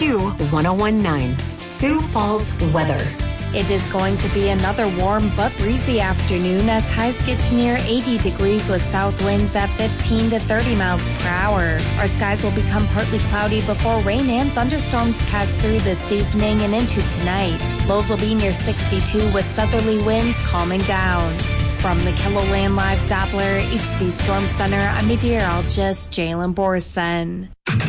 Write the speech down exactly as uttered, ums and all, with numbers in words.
to one oh one point nine Sioux Falls weather. It is going to be another warm but breezy afternoon as highs get to near eighty degrees with south winds at fifteen to thirty miles per hour. Our skies will become partly cloudy before rain and thunderstorms pass through this evening and into tonight. Lows will be near sixty-two with southerly winds calming down. From the KELOLAND Live Doppler H D Storm Center, I'm meteorologist Jalen Borson.